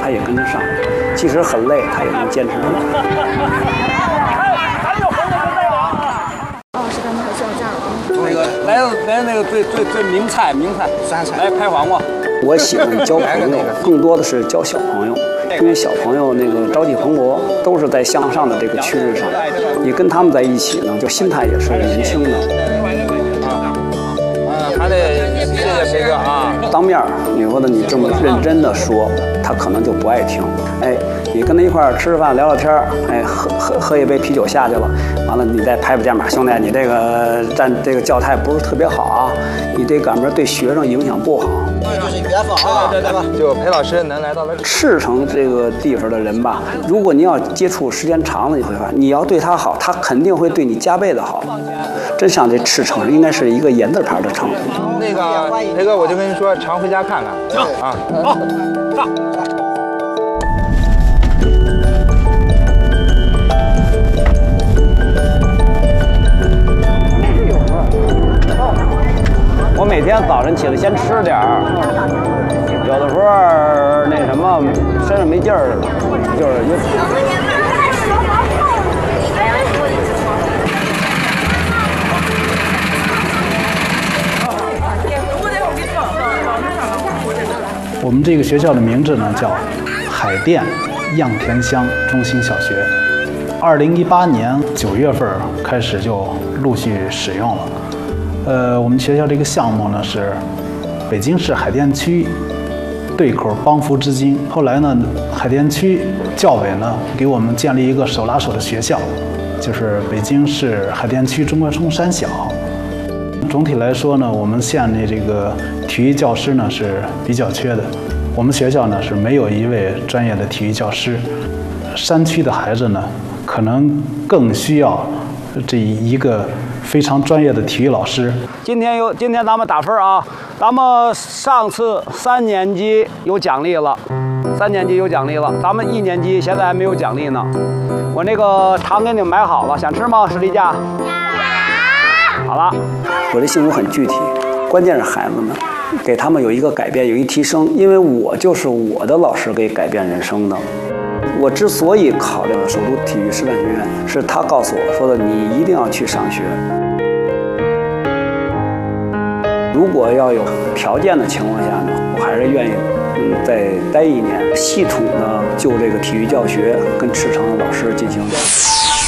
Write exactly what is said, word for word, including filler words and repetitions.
他也跟得上，即使很累，他也能坚持住。 哦，是他们还需要加耳钉。 那个来来那个最最最名菜名菜酸菜，来拍黄瓜。 我喜欢交朋友，更多的是交小朋友。因为小朋友那个朝气蓬勃，都是在向上的这个趋势上，你跟他们在一起呢，就心态也是年轻的。 嗯，还得谢谢培哥啊。 当面你说的你这么认真的说，他可能就不爱听。哎，你跟他一块儿吃饭聊聊天，哎，喝喝喝一杯啤酒下去了，完了你再拍拍肩膀，兄弟，你这个站这个教态不是特别好啊，你这赶明对学生影响不好。 就是缘分啊， 对对对，就裴老师能来到了赤城这个地方的人吧，如果你要接触时间长了，你会发现你要对他好，他肯定会对你加倍的好。真像这赤城应该是一个言字旁的城。 那个裴哥，我就跟你说，常回家看看啊。好，上。 我每天早晨起来先吃点儿，有的时候那什么身上没劲儿，就是有。 我们这个学校的名字呢叫海淀样田乡中心小学，二零一八年九月份开始就陆续使用了。呃，我们学校这个项目呢是北京市海淀区对口帮扶之金。后来呢，海淀区教委呢给我们建立一个手拉手的学校，就是北京市海淀区中关村三小。总体来说呢，我们县的这个体育教师呢是比较缺的。我们学校呢是没有一位专业的体育教师，山区的孩子呢可能更需要这一个非常专业的体育老师。 今天有，今天咱们打分啊，咱们上次三年级有奖励了，三年级有奖励了，咱们一年级现在还没有奖励呢。我那个糖给你们买好了，想吃吗？士力架。好了，我这幸福很具体，关键是孩子们，给他们有一个改变，有一提升。因为我就是我的老师给改变人生的。我之所以考虑了首都体育师范学院，是他告诉我说的，你一定要去上学。如果要有条件的情况下呢，我还是愿意嗯再待一年，系统的就这个体育教学跟赤城的老师进行。